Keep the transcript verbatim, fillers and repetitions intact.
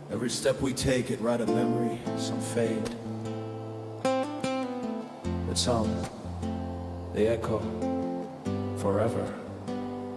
Every step we take, it write a memory, some fade, but some, they echo forever.